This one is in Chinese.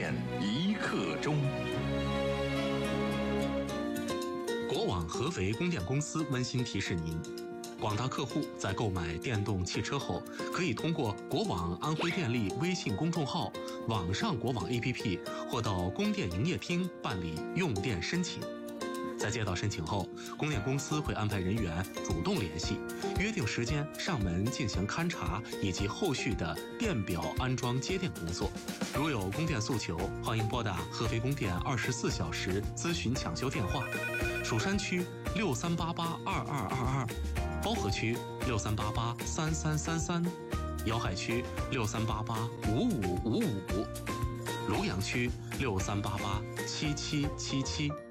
电一刻钟。 国网合肥供电公司温馨提示您：广大客户在购买电动汽车后，可以通过国网安徽电力微信公众号、网上国网 APP 或到供电营业厅办理用电申请。在接到申请后，供电公司会安排人员主动联系，约定时间上门进行勘查以及后续的电表安装接电工作。如有供电诉求，欢迎拨打合肥供电24小时咨询抢修电话：蜀山区63882222，包河区63883333，瑶海区63885555，庐阳区63887777。